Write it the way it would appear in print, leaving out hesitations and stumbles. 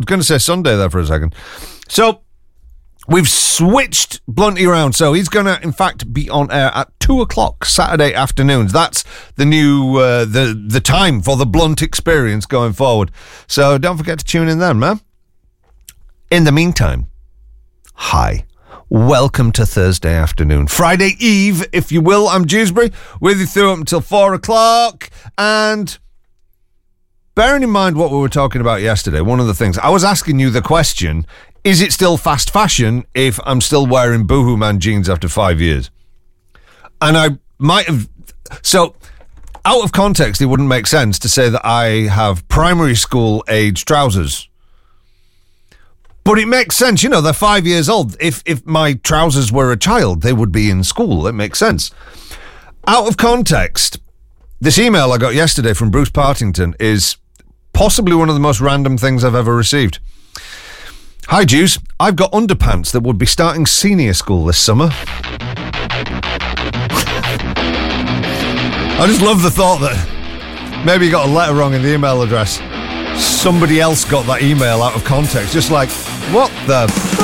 going to say Sunday there for a second. So we've switched Blunty around. So he's going to, in fact, be on air at 2:00 Saturday afternoons. That's the new the time for the Blunt experience going forward. So don't forget to tune in then, man. In the meantime, hi. Welcome to Thursday afternoon. Friday Eve, if you will. I'm Dewsbury, with you through up until 4:00. And bearing in mind what we were talking about yesterday, one of the things, I was asking you the question, is it still fast fashion if I'm still wearing Boohoo Man jeans after 5 years? And I might have... So, out of context, it wouldn't make sense to say that I have primary school age trousers. But it makes sense, they're 5 years old. If my trousers were a child, they would be in school. It makes sense. Out of context, this email I got yesterday from Bruce Partington is possibly one of the most random things I've ever received. Hi, Jews. I've got underpants that would be starting senior school this summer. I just love the thought that maybe you got a letter wrong in the email address. Somebody else got that email out of context. Just like, what the...